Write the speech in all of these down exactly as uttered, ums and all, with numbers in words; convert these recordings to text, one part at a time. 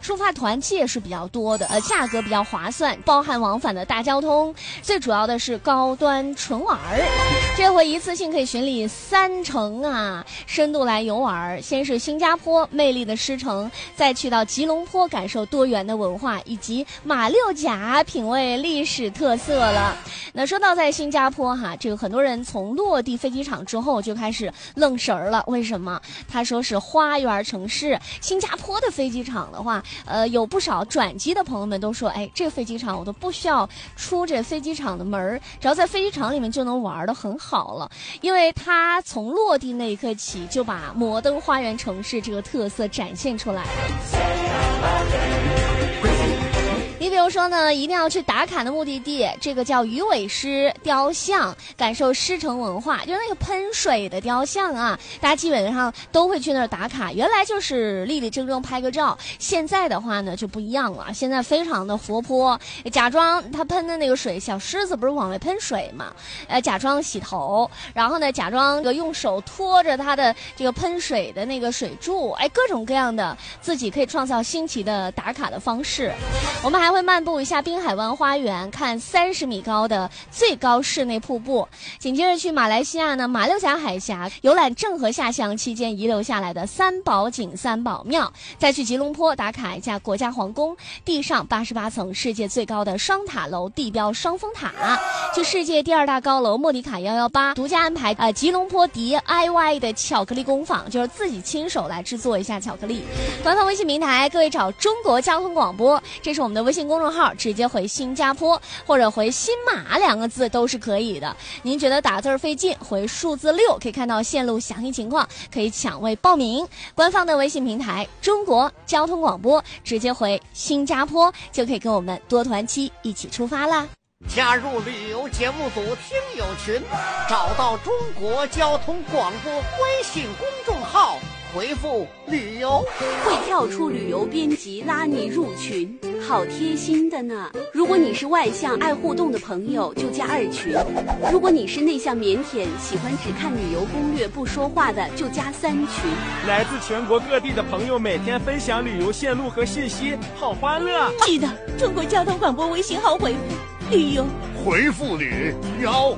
出发团期也是比较多的，呃，价格比较划算，包含往返的大交通，最主要的是高端纯玩儿。这回一次性可以巡礼三城啊，深度来游玩。先是新加坡魅力的狮城，再去到吉隆坡感受多元的文化，以及马六甲品味历史特色了。那说到在新加坡哈，这个很多人从落地飞机场之后就开始愣神儿了。为什么？他说是花园城市。新加坡的飞机场的话，呃，有不少转机的朋友们都说，哎，这个飞机场我都不需要出这飞机场的门，只要在飞机场里面就能玩得很好了。因为他从落地那一刻起就把摩登花园城市这个特色展现出来了。你比如说呢，一定要去打卡的目的地，这个叫鱼尾狮雕像，感受狮城文化，就是那个喷水的雕像啊，大家基本上都会去那儿打卡。原来就是立立正正拍个照，现在的话呢就不一样了，现在非常的活泼，假装他喷的那个水，小狮子不是往外喷水嘛，呃，假装洗头，然后呢假装这个用手托着他的这个喷水的那个水柱，哎，各种各样的自己可以创造新奇的打卡的方式。我们还会漫步一下滨海湾花园，看三十米高的最高室内瀑布。紧接着去马来西亚呢，马六甲海峡游览郑和下象期间遗留下来的三宝井三宝庙，再去吉隆坡打卡一下国家皇宫，地上八十八层世界最高的双塔楼地标双峰塔，去世界第二大高楼莫迪卡一一八，独家安排呃吉隆坡 D I Y 的巧克力工坊，就是自己亲手来制作一下巧克力。官方微信平台，各位找中国交通广播，这是我们的微信公众号，直接回新加坡或者回新马两个字都是可以的。您觉得打字费劲，回数字六可以看到线路详细情况，可以抢位报名。官方的微信平台中国交通广播，直接回新加坡就可以跟我们多团期一起出发啦。 加入旅游节目组听友群，找到中国交通广播微信公众号，回复旅游会跳出旅游编辑拉你入群，好贴心的呢。如果你是外向爱互动的朋友，就加二群；如果你是内向腼腆喜欢只看旅游攻略不说话的，就加三群。 来自全国各地的朋友每天分享旅游线路和信息，好欢乐。 记得中国交通广播微信号回复旅游， 回复旅游。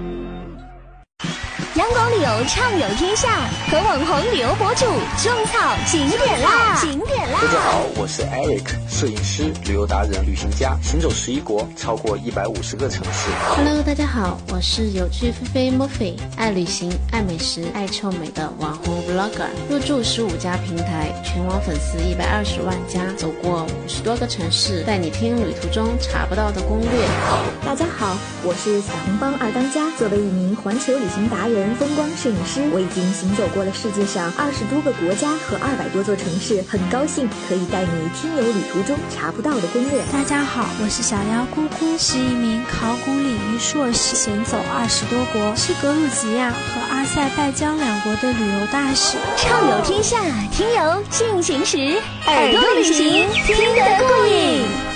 阳光旅游畅游天下，和网红旅游博主种草景点啦！景点啦！ 大家好，我是 Eric， 摄影师、旅游达人、旅行家，行走十一国，超过一百五十个城市。 Hello， 大家好，我是有趣菲菲 Murphy， 爱旅行、爱美食、爱臭美的网红 Vlogger， 入驻十五家平台，全网粉丝一百二十万加，走过五十多个城市，带你听旅途中查不到的攻略。 大家好，我是小红帮二当家，作为一名环球旅行达人、风光摄影师，我已经行走过了世界上二十多个国家和二百多座城市，很高兴可以带你听游旅途中查不到的攻略。 大家好，我是小妖姑姑，是一名考古领域硕士，行走二十多国，是格鲁吉亚和阿塞拜疆两国的旅游大使。 畅游天下，听游进行时，耳朵旅行听得过瘾。